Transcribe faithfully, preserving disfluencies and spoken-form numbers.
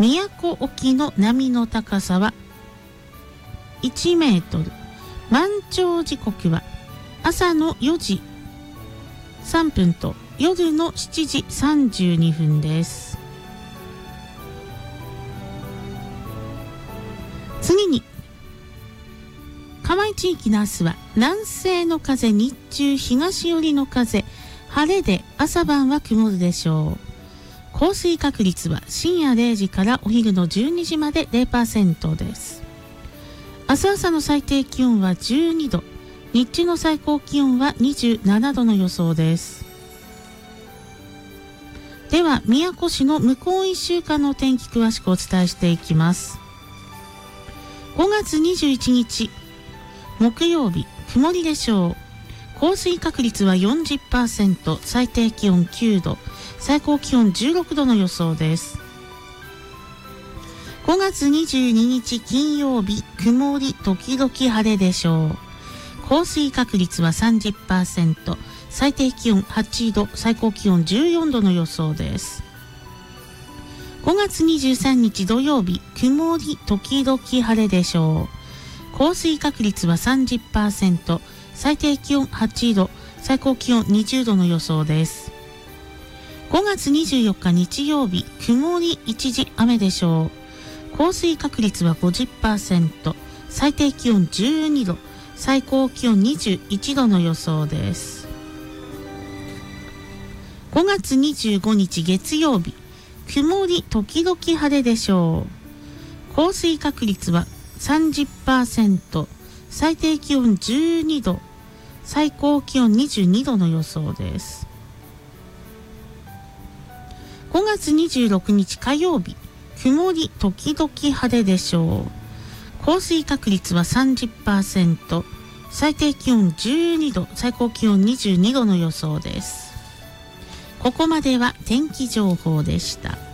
宮古沖の波の高さはいちメートル。満潮時刻は朝のよじさんぷんと夜のしちじさんじゅうにふんです。次に河合地域の明日は南西の風、日中東寄りの風、晴れで朝晩は曇るでしょう。降水確率は深夜れいじからお昼のじゅうにじまで ゼロパーセント です。明日朝の最低気温はじゅうにど、日中の最高気温はにじゅうななどの予想です。では宮古市の向こういっしゅうかんの天気詳しくお伝えしていきます。ごがつにじゅういちにち木曜日、曇りでしょう。降水確率は よんじゅっパーセント、最低気温きゅうど、最高気温じゅうろくどの予想です。ごがつにじゅうににち金曜日、曇り時々晴れでしょう。降水確率は さんじゅっパーセント、最低気温はちど、最高気温じゅうよんどの予想です。ごがつにじゅうさんにち土曜日、曇り時々晴れでしょう。降水確率は さんじゅっパーセント、最低気温はちど、最高気温にじゅうどの予想です。ごがつにじゅうよっか日曜日、曇り一時雨でしょう。降水確率は ごじゅっパーセント、最低気温じゅうにど、最高気温にじゅういちどの予想です。ごがつにじゅうごにち月曜日、曇り時々晴れでしょう。降水確率は さんじゅっパーセント、最低気温じゅうにど、最高気温にじゅうにどの予想です。ごがつにじゅうろくにち火曜日、曇り時々晴れでしょう。降水確率は さんじゅっパーセント、最低気温じゅうにど、最高気温にじゅうにどの予想です。ここまでは天気情報でした。